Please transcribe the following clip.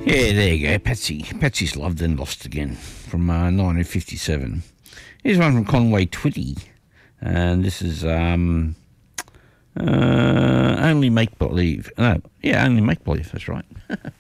Yeah, there you go, Patsy. Patsy's Loved and Lost Again from 1957. Here's one from Conway Twitty, and this is Only Make Believe. No, yeah, Only Make Believe, that's right.